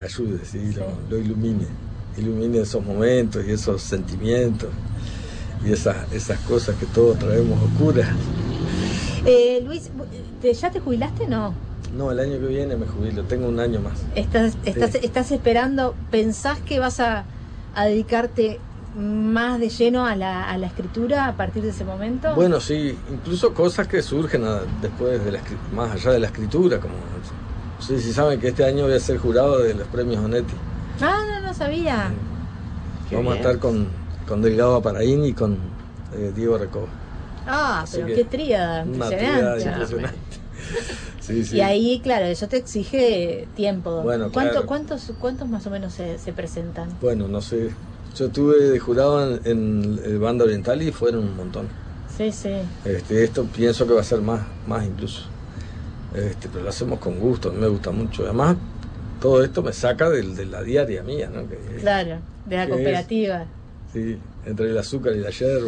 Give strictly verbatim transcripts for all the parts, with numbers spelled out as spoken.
ayude, ¿sí? Sí. Lo, lo ilumine, ilumine esos momentos y esos sentimientos y esas, esas cosas que todos traemos oscuras. Eh, Luis, ¿te- ¿ya te jubilaste? No. No, el año que viene me jubilo, tengo un año más. ¿Estás, estás, Sí. estás esperando, pensás que vas a, a dedicarte más de lleno a la, a la escritura a partir de ese momento? Bueno, sí, incluso cosas que surgen a- después de la escri- más allá de la escritura, como no sé si saben que este año voy a ser jurado de los premios Onetti. Ah, no, no sabía. Qué Vamos bien. a estar con, con Delgado Aparaín y con eh, Diego Recoba. Ah, Así pero que qué tríada, Una tríada impresionante. impresionante. Sí, sí. Y ahí, claro, eso te exige tiempo. Bueno, ¿Cuánto, claro. ¿cuántos, ¿Cuántos más o menos se, se presentan? Bueno, no sé. Yo estuve de jurado en, en el Banda Oriental y fueron un montón. Sí, sí. Este, esto pienso que va a ser más, más incluso. Este, pero lo hacemos con gusto, a mí me gusta mucho. Además, todo esto me saca del, de la diaria mía, ¿no? Que, Claro, de la ¿Qué cooperativa. sí, entre el azúcar y la yerba.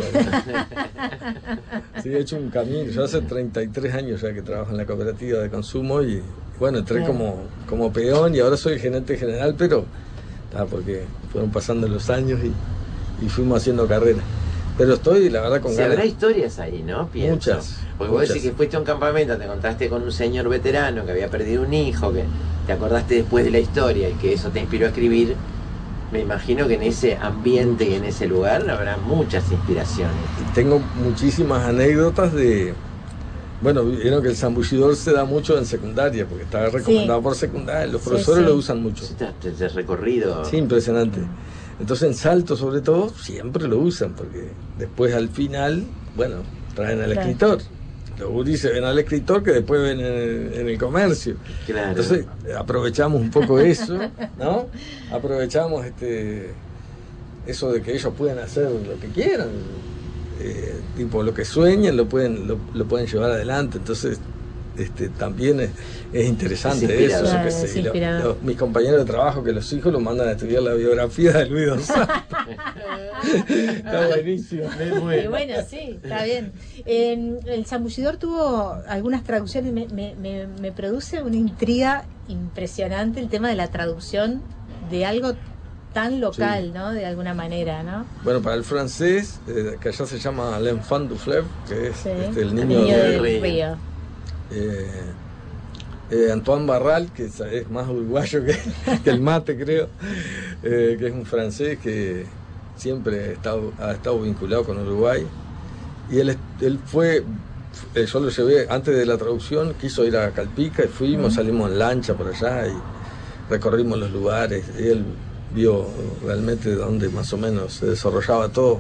Sí, he hecho un camino. Yo hace treinta y tres años ya que trabajo en la cooperativa de consumo y bueno, entré Claro. como, como peón y ahora soy gerente general, pero ah, porque fueron pasando los años y, y fuimos haciendo carrera. Pero estoy, la verdad, con Si ganas. habrá historias ahí, ¿no? Pienso. Muchas, Porque vos muchas. decís que fuiste a un campamento, te encontraste con un señor veterano que había perdido un hijo, que te acordaste después de la historia y que eso te inspiró a escribir. Me imagino que en ese ambiente y en ese lugar habrá muchas inspiraciones. Y tengo muchísimas anécdotas de... Bueno, vieron que el zambullidor se da mucho en secundaria, porque está recomendado Sí. por secundaria. Los Sí, profesores sí. lo usan mucho. Este, este recorrido. Sí, impresionante. Entonces en Salto, sobre todo, siempre lo usan, porque después al final, bueno, traen al Claro. escritor. Los gurises ven al escritor que después ven en el, en el comercio. Claro. Entonces aprovechamos un poco eso, ¿no? Aprovechamos este eso de que ellos pueden hacer lo que quieran, eh, tipo lo que sueñen lo pueden lo, lo pueden llevar adelante. Entonces este también es, es interesante Es eso. inspirador. yo qué Claro, sé. es Y lo- inspirador. lo- mis compañeros de trabajo que los hijos los mandan a estudiar la biografía de Luis González. Está buenísimo. Y bueno, sí, está bien. Eh, el zambullidor tuvo algunas traducciones, me, me, me, me produce una intriga impresionante el tema de la traducción de algo tan local, Sí. ¿no? De alguna manera, ¿no? Bueno, para el francés, eh, que allá se llama l'enfant du fleuve, que es Sí. este, el El niño, niño de, del Río. río. Eh, eh, Antoine Barral, que es, es más uruguayo que, que el mate, creo, eh, que es un francés que siempre ha estado, ha estado vinculado con Uruguay. Y él, él fue, eh, yo lo llevé antes de la traducción, quiso ir a Calpica y fuimos, Mm. salimos en lancha por allá y recorrimos los lugares. Y él vio realmente dónde más o menos se desarrollaba todo.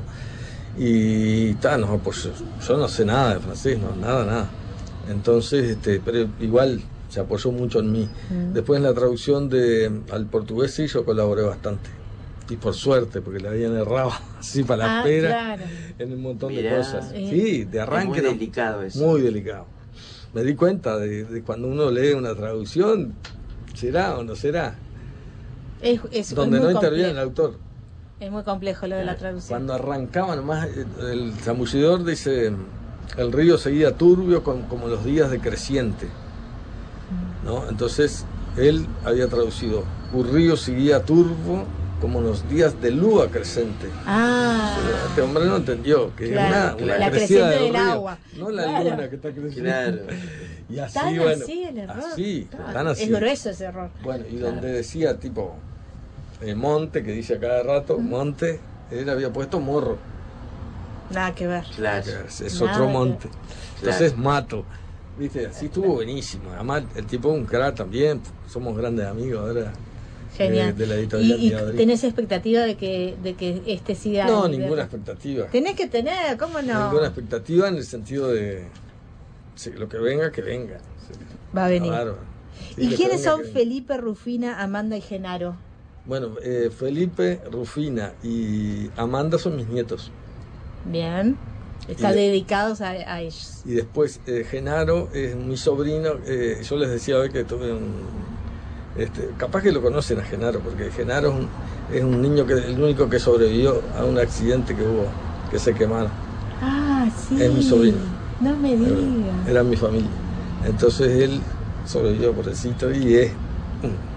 Y ta, no, pues yo no sé nada de francés, no, nada, nada. Entonces, este, pero igual se apoyó mucho en mí. Mm. Después en la traducción de al portugués sí yo colaboré bastante. Y por suerte, porque le habían errado así para la Ah, pera claro. en un montón Mirá. de cosas. Eh. Sí, de Es arranque muy era delicado eso. muy delicado. Me di cuenta de, de cuando uno lee una traducción, ¿será o no será? Es, es, Donde es no muy interviene el complejo. autor. Es muy complejo lo de la traducción. Cuando arrancaba nomás, eh, el zambullidor dice, el río seguía turbio con- como los días de creciente, ¿no? Entonces él había traducido, un río seguía turbo como los días de luna creciente. Ah, Este hombre no entendió que Claro, una, una la crecida creciente del del río, agua. no la Claro. luna que está creciendo. Claro. Y así, tan bueno, así el error. así, Ah, tan así. Es grueso ese error. Bueno, y Claro. donde decía tipo eh, monte, que dice a cada rato, monte, él había puesto morro, Nada que ver. Claro. que es, es Nada otro que- monte. Entonces mato. Viste, así estuvo buenísimo. Además, el tipo es un crack también. Somos grandes amigos ahora. Genial. eh, de la editorial ¿Y, y Diablo. tenés expectativa de que, de que este siga? No, el- ninguna expectativa. Tenés que tener, ¿cómo no? Ninguna expectativa en el sentido de sí, lo que venga, que venga. Sí. Va a venir. Claro. Sí, ¿Y lo que quiénes venga, son que venga. Felipe, Rufina, Amanda y Genaro? Bueno, eh, Felipe, Rufina y Amanda son mis nietos. Bien. Están Y de- dedicados a, a ellos. Y después eh, Genaro es mi sobrino. Eh, yo les decía hoy que tuve un... Este, capaz que lo conocen a Genaro, porque Genaro es un, es un niño que el único que sobrevivió a un accidente que hubo, que se quemaron. Ah, sí. Es mi sobrino. No me Era, digas. era mi familia. Entonces él sobrevivió, pobrecito, y es un